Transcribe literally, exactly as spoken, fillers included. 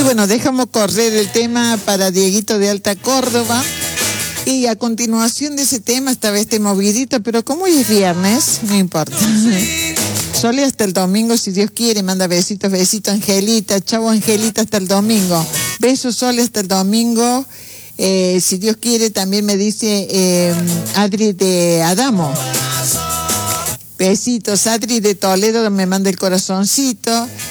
Y bueno, dejamos correr el tema para Dieguito de Alta Córdoba. Y a continuación de ese tema, esta vez te movidito, pero como hoy es viernes, no importa. Sole hasta el domingo, si Dios quiere, manda besitos, besitos, Angelita. Chau, Angelita, hasta el domingo. Besos, Sole, hasta el domingo. Eh, si Dios quiere, también me dice eh, Adri de Adamo. Besitos, Adri de Toledo, me manda el corazoncito.